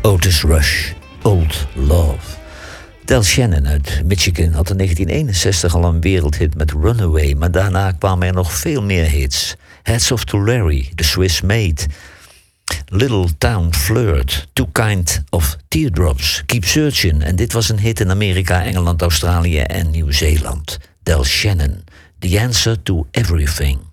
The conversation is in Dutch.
Otis Rush, Old Love. Del Shannon uit Michigan had in 1961 al een wereldhit met Runaway, maar daarna kwamen er nog veel meer hits. Hats Off to Larry, The Swiss Maid, Little Town Flirt, Too Kind of Teardrops, Keep Searching. En dit was een hit in Amerika, Engeland, Australië en Nieuw-Zeeland. Del Shannon, The Answer to Everything.